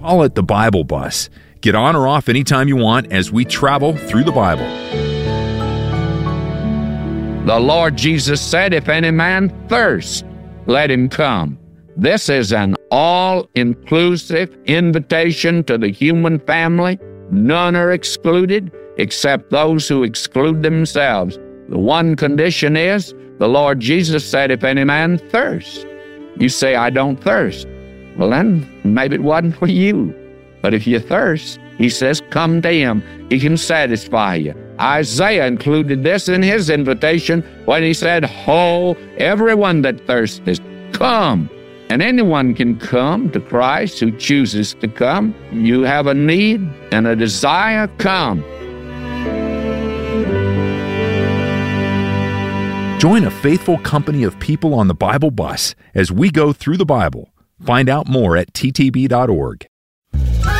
Call it the Bible Bus. Get on or off anytime you want as we travel through the Bible. The Lord Jesus said, "If any man thirst, let him come." This is an all-inclusive invitation to the human family. None are excluded except those who exclude themselves. The one condition is, the Lord Jesus said, "If any man thirst." You say, "I don't thirst." Well, then maybe it wasn't for you. But if you thirst, he says, come to him. He can satisfy you. Isaiah included this in his invitation when he said, "Ho, everyone that thirsteth, come." And anyone can come to Christ who chooses to come. You have a need and a desire, come. Join a faithful company of people on the Bible Bus as we go through the Bible. Find out more at ttb.org.